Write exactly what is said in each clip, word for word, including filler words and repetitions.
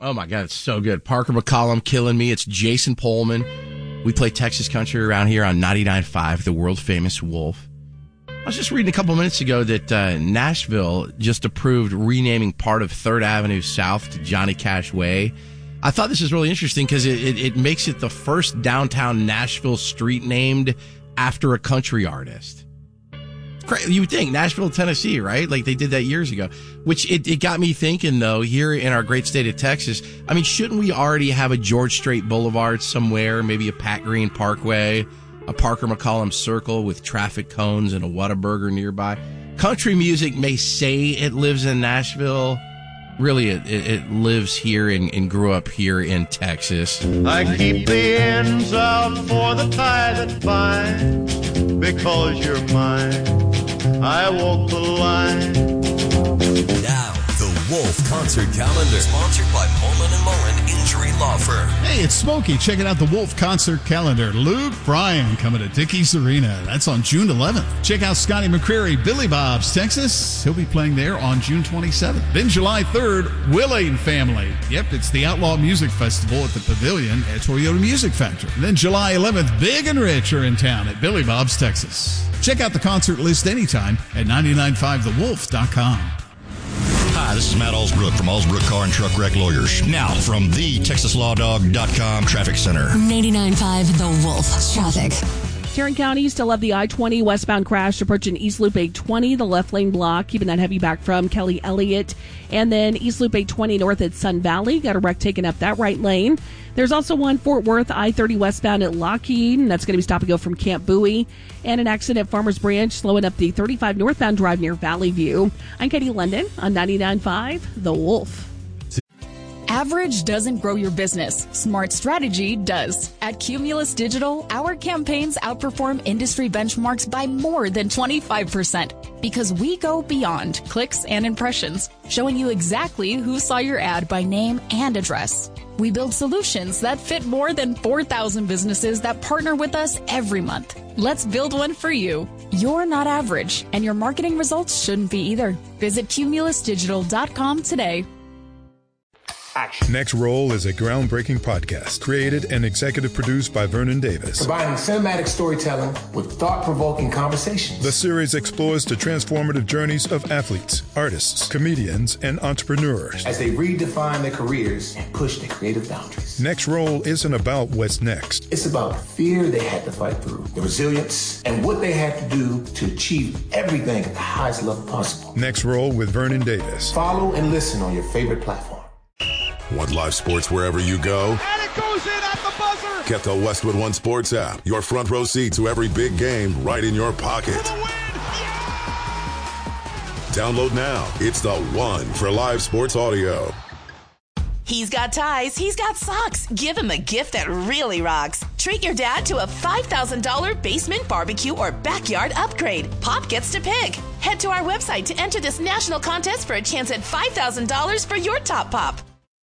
Oh, my God, it's so good. Parker McCollum killing me. It's Jason Pullman. We play Texas country around here on ninety-nine point five, the world-famous Wolf. I was just reading a couple minutes ago that uh, Nashville just approved renaming part of third Avenue South to Johnny Cash Way. I thought this was really interesting because it, it, it makes it the first downtown Nashville street named after a country artist. You would think Nashville, Tennessee, right? Like they did that years ago, which it, it got me thinking, though, here in our great state of Texas. I mean, shouldn't we already have a George Strait Boulevard somewhere, maybe a Pat Green Parkway, a Parker McCollum Circle with traffic cones and a Whataburger nearby? Country music may say it lives in Nashville. Really, it, it, it lives here and, and grew up here in Texas. I keep the ends out for the tie that binds, because you're mine. I walk the line. Now, the Wolf Concert Calendar, sponsored by Mullen and Mullen Injury Law Firm. Hey, it's Smokey checking out the Wolf Concert Calendar. Luke Bryan coming to Dickies Arena. That's on June eleventh. Check out Scotty McCreery, Billy Bob's, Texas. He'll be playing there on June twenty-seventh. Then July third, Willing Family. Yep, it's the Outlaw Music Festival at the Pavilion at Toyota Music Factory. And then July eleventh, Big and Rich are in town at Billy Bob's, Texas. Check out the concert list anytime at nine nine five the wolf dot com. Hi, this is Matt Allsbrook from Allsbrook Car and Truck Wreck Lawyers. Now, from the Texas Law Dog dot com Traffic Center. ninety-nine point five The Wolf Traffic. Tarrant County still have the I twenty westbound crash approaching East Loop eight twenty, the left lane block, keeping that heavy back from Kelly Elliott. And then East Loop eight twenty north at Sun Valley, got a wreck taking up that right lane. There's also one Fort Worth I thirty westbound at Lockheed, and that's going to be stop and go from Camp Bowie. And an accident at Farmers Branch slowing up the thirty-five northbound drive near Valley View. I'm Katie London on ninety-nine point five The Wolf. Average doesn't grow your business. Smart strategy does. At Cumulus Digital, our campaigns outperform industry benchmarks by more than twenty-five percent because we go beyond clicks and impressions, showing you exactly who saw your ad by name and address. We build solutions that fit more than four thousand businesses that partner with us every month. Let's build one for you. You're not average, and your marketing results shouldn't be either. Visit Cumulus Digital dot com today. Action. Next Roll is a groundbreaking podcast created and executive produced by Vernon Davis. Combining cinematic storytelling with thought-provoking conversations. The series explores the transformative journeys of athletes, artists, comedians, and entrepreneurs as they redefine their careers and push their creative boundaries. Next Roll isn't about what's next. It's about the fear they had to fight through, the resilience, and what they had to do to achieve everything at the highest level possible. Next Roll with Vernon Davis. Follow and listen on your favorite platform. Want live sports wherever you go? And it goes in at the buzzer! Get the Westwood One Sports app. Your front row seat to every big game right in your pocket. Download now. It's the one for live sports audio. He's got ties. He's got socks. Give him a gift that really rocks. Treat your dad to a five thousand dollars basement barbecue or backyard upgrade. Pop gets to pick. Head to our website to enter this national contest for a chance at five thousand dollars for your top pop.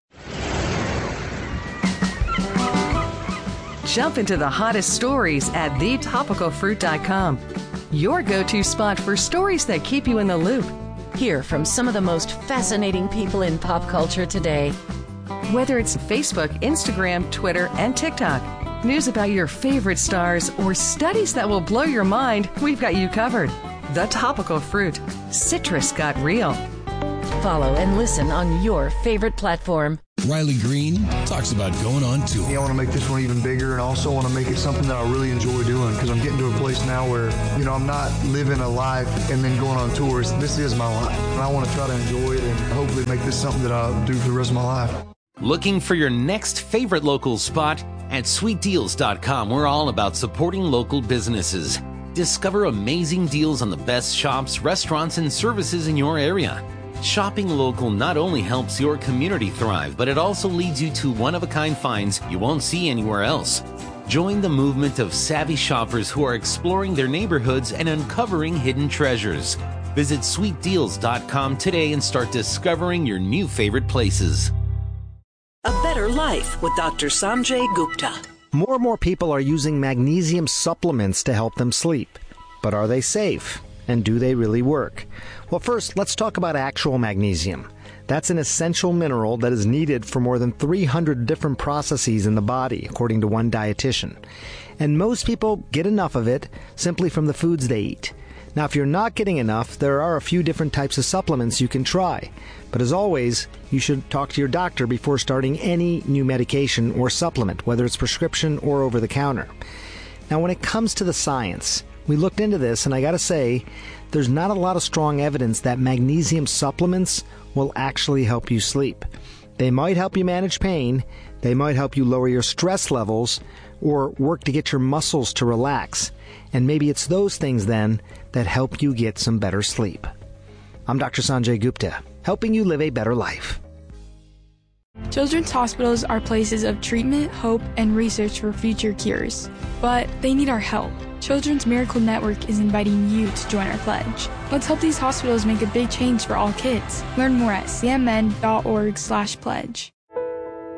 Jump into the hottest stories at the topical fruit dot com. Your go-to spot for stories that keep you in the loop. Hear from some of the most fascinating people in pop culture today. Whether it's Facebook, Instagram, Twitter, and TikTok, news about your favorite stars, or studies that will blow your mind, we've got you covered. The Topical Fruit. Citrus got real. Follow and listen on your favorite platform. Riley Green talks about going on tour. Yeah, I want to make this one even bigger, and also want to make it something that I really enjoy doing, because I'm getting to a place now where, you know, I'm not living a life and then going on tours. This is my life, and I want to try to enjoy it and hopefully make this something that I'll do for the rest of my life. Looking for your next favorite local spot? At sweet deals dot com, we're all about supporting local businesses. Discover amazing deals on the best shops, restaurants, and services in your area. Shopping local not only helps your community thrive, but it also leads you to one-of-a-kind finds you won't see anywhere else. Join the movement of savvy shoppers who are exploring their neighborhoods and uncovering hidden treasures. Visit sweet deals dot com today and start discovering your new favorite places. A better life with Doctor Sanjay Gupta. More and more people are using magnesium supplements to help them sleep. But are they safe? And do they really work? Well, first, let's talk about actual magnesium. That's an essential mineral that is needed for more than three hundred different processes in the body, according to one dietitian. And most people get enough of it simply from the foods they eat. Now, if you're not getting enough, there are a few different types of supplements you can try. But as always, you should talk to your doctor before starting any new medication or supplement, whether it's prescription or over the counter. Now, when it comes to the science, we looked into this, and I gotta say, there's not a lot of strong evidence that magnesium supplements will actually help you sleep. They might help you manage pain, they might help you lower your stress levels, or work to get your muscles to relax. And maybe it's those things then that help you get some better sleep. I'm Doctor Sanjay Gupta, helping you live a better life. Children's hospitals are places of treatment, hope, and research for future cures. But they need our help. Children's Miracle Network is inviting you to join our pledge. Let's help these hospitals make a big change for all kids. Learn more at c m n dot org slash pledge.